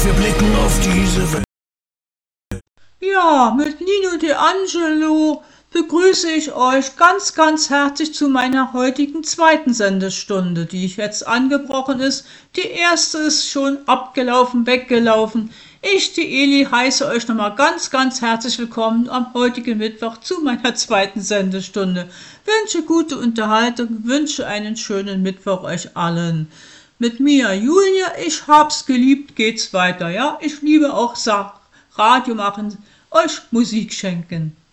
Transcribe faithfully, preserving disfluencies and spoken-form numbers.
wir blicken auf diese Welt. Ja, mit Nino De Angelo begrüße ich euch ganz, ganz herzlich zu meiner heutigen zweiten Sendestunde, die jetzt angebrochen ist. Die erste ist schon abgelaufen, weggelaufen. Ich, die Eli, heiße euch nochmal ganz, ganz herzlich willkommen am heutigen Mittwoch zu meiner zweiten Sendestunde. Wünsche gute Unterhaltung, wünsche einen schönen Mittwoch euch allen. Mit mir, Julia, ich hab's geliebt, geht's weiter, ja? Ich liebe auch Sa- Radio machen, euch Musik schenken.